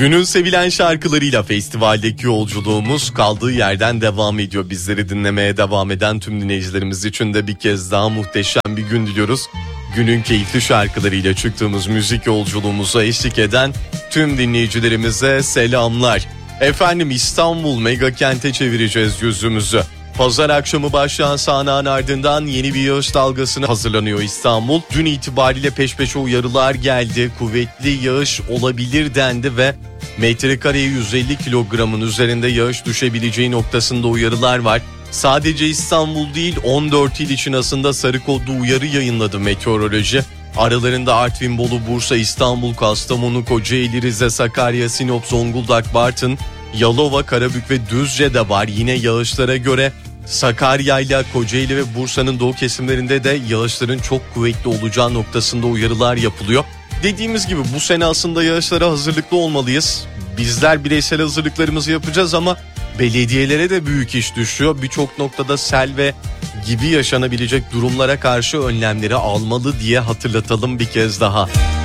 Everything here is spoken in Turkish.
Günün sevilen şarkılarıyla festivaldeki yolculuğumuz kaldığı yerden devam ediyor. Bizleri dinlemeye devam eden tüm dinleyicilerimiz için de bir kez daha muhteşem bir gün diliyoruz. Günün keyifli şarkılarıyla çıktığımız müzik yolculuğumuza eşlik eden tüm dinleyicilerimize selamlar. Efendim, İstanbul mega kente çevireceğiz yüzümüzü. Pazar akşamı başlayan sağanağın ardından yeni bir yağış dalgasına hazırlanıyor İstanbul. Dün itibariyle peş peşe uyarılar geldi. Kuvvetli yağış olabilir dendi ve metrekareye 150 kilogramın üzerinde yağış düşebileceği noktasında uyarılar var. Sadece İstanbul değil, 14 il için aslında sarı kodlu uyarı yayınladı meteoroloji. Aralarında Artvin, Bolu, Bursa, İstanbul, Kastamonu, Kocaeli, Rize, Sakarya, Sinop, Zonguldak, Bartın, Yalova, Karabük ve Düzce de var. Yine yağışlara göre Sakarya ile Kocaeli ve Bursa'nın doğu kesimlerinde de yağışların çok kuvvetli olacağı noktasında uyarılar yapılıyor. Dediğimiz gibi bu sene aslında yağışlara hazırlıklı olmalıyız. Bizler bireysel hazırlıklarımızı yapacağız ama belediyelere de büyük iş düşüyor. Birçok noktada sel ve gibi yaşanabilecek durumlara karşı önlemleri almalı diye hatırlatalım bir kez daha.